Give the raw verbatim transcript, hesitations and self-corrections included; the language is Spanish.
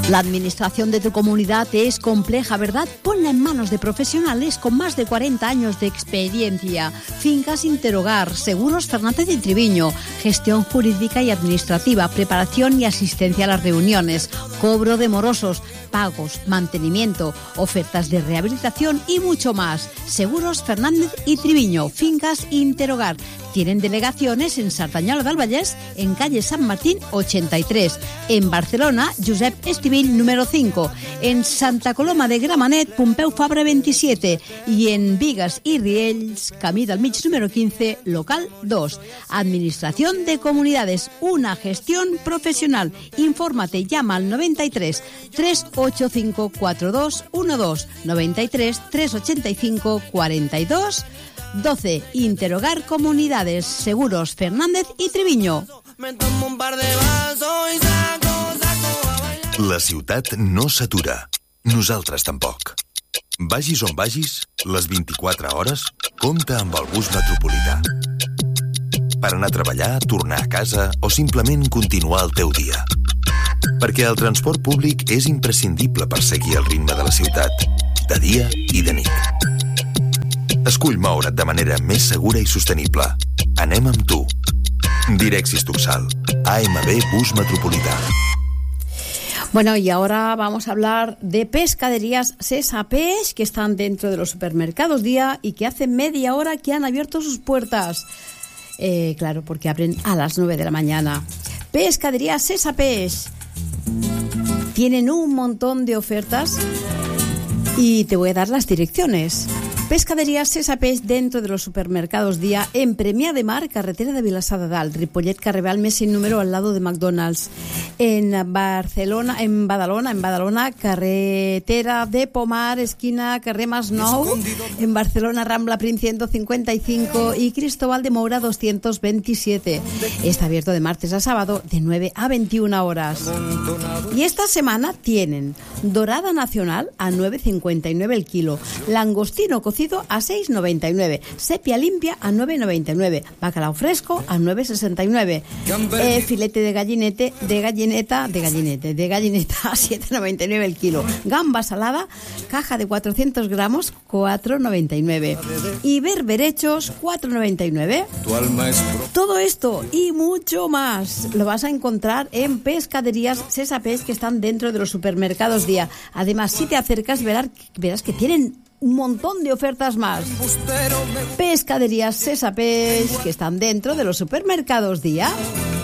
La administración de tu comunidad es compleja, ¿verdad? Ponla en manos de profesionales con más de cuarenta años de experiencia. Fincas Interhogar, Seguros Fernández y Triviño, gestión jurídica y administrativa, preparación y asistencia a las reuniones, cobro de morosos, pagos, mantenimiento, ofertas de rehabilitación y mucho más. Seguros Fernández y Triviño, Fincas Interhogar. Tienen delegaciones en Sardañola del Vallès, en calle San Martín ochenta y tres. En Barcelona, Josep Estivill número cinco. En Santa Coloma de Gramenet, Pompeu Fabra veintisiete. Y en Vigas y Riells, Camí del Mig número quince, local dos. Administración de Comunidades, una gestión profesional. Infórmate y llama al noventa y tres, trescientos ochenta y cinco, cuarenta y dos doce. noventa y tres, trescientos ochenta y cinco, cuarenta y dos doce. Interhogar Comunidades, Seguros Fernández i Triviño. La ciutat no s'atura. Nosaltres tampoc. Vagis on vagis, les vint-i-quatre hores, compta amb el bus metropolità. Per anar a treballar, tornar a casa o simplement continuar el teu dia. Perquè el transport públic és imprescindible per seguir el ritme de la ciutat, de dia i de nit. Escull moure't de manera més segura i sostenible. Anem amb tu. Direxis Tuxal, A M B Bus Metropolità. Bueno, y ahora vamos a hablar de pescaderías Sesa Peix, que están dentro de los supermercados Día y que hace media hora que han abierto sus puertas. Eh, claro, porque abren a las nueve de la mañana. Pescaderías Sesa Peix. Tienen un montón de ofertas y te voy a dar las direcciones. Pescaderías Sesa Peix dentro de los supermercados Día en Premià de Mar, carretera de Vilassar de Dalt, Ripollet, Carreval, mes sin número al lado de McDonald's. En Barcelona, en Badalona, en Badalona, carretera de Pomar, esquina carrer Masnou. En Barcelona, Rambla Prim ciento cincuenta y cinco y Cristóbal de Moura doscientos veintisiete. Está abierto de martes a sábado de nueve a veintiuna horas. Y esta semana tienen dorada nacional a nueve cincuenta y nueve el kilo, langostino cocido a seis noventa y nueve, sepia limpia a nueve noventa y nueve, bacalao fresco a nueve sesenta y nueve, eh, filete de gallinete, de gallineta, de gallinete, de gallineta a siete noventa y nueve el kilo, gamba salada, caja de cuatrocientos gramos, cuatro noventa y nueve, y berberechos, cuatro noventa y nueve. Todo esto y mucho más lo vas a encontrar en pescaderías Sesa Peix, que están dentro de los supermercados Día. Además, si te acercas verás, verás que tienen un montón de ofertas más. Pescaderías Sesa Peix, que están dentro de los supermercados Día.